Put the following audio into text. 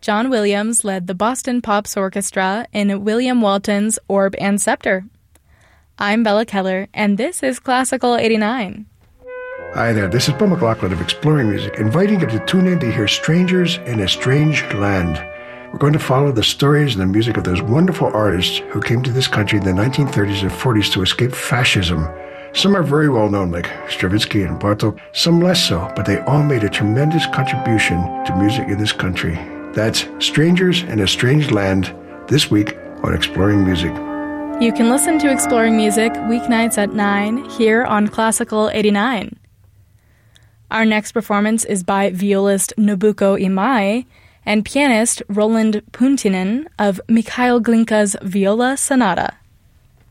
John Williams led the Boston Pops Orchestra in William Walton's Orb and Scepter. I'm Bella Keller, and this is Classical 89. Hi there, this is Bill McLaughlin of Exploring Music, inviting you to tune in to hear Strangers in a Strange Land. We're going to follow the stories and the music of those wonderful artists who came to this country in the 1930s and 40s to escape fascism. Some are very well known, like Stravinsky and Bartók, some less so, but they all made a tremendous contribution to music in this country. That's Strangers in a Strange Land, this week on Exploring Music. You can listen to Exploring Music weeknights at 9 here on Classical 89. Our next performance is by violist Nobuko Imai and pianist Roland Puntinen of Mikhail Glinka's Viola Sonata.